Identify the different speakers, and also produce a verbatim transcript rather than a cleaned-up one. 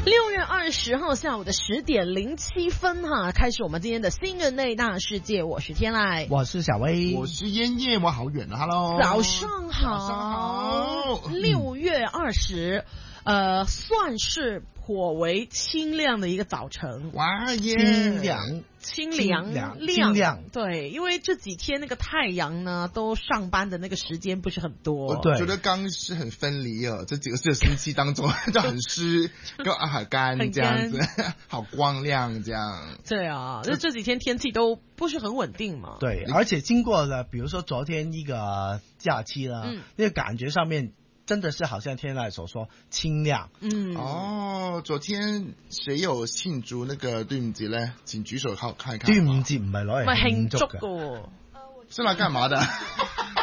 Speaker 1: 六月二十号下午的十点零七分哈，开始我们今天的新人类大世界。我是天籁，
Speaker 2: 我是小薇，
Speaker 3: 我是燕燕，我好远啊 ，Hello，
Speaker 1: 早上好，
Speaker 3: 早上好。
Speaker 1: 六月二十，呃，算是颇为清亮的一个早晨。
Speaker 3: 哇耶，
Speaker 2: 清凉。
Speaker 1: 清凉
Speaker 2: 亮
Speaker 1: 亮
Speaker 2: 亮
Speaker 1: 对，因为这几天那个太阳呢，都上班的那个时间不是很多。
Speaker 3: 我觉得刚是很分离哦，这几个星期当中就很湿，跟啊很干这样子，好光亮这样。
Speaker 1: 对啊，就这几天天气都不是很稳定嘛。
Speaker 2: 对，而且经过了，比如说昨天一个假期呢，嗯、那个感觉上面。真的是好像天籁所说清亮。
Speaker 1: 嗯
Speaker 3: 哦，昨天谁有庆祝那個端午節呢？請舉手看看看。
Speaker 2: 端午節唔係攞嚟慶祝嘅。
Speaker 1: 嘅。
Speaker 3: 是來幹嘛的？